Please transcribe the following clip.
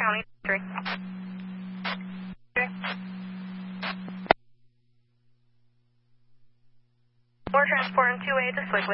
County 3. Okay. We're transporting 2A to Slickley.